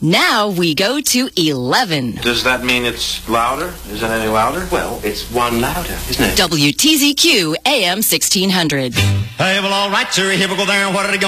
Now we go to 11. Does that mean it's louder? Is it any louder? Well, it's one louder, isn't it? WTZQ AM 1600. Hey, well, all right, sir. Here we go there. What are they going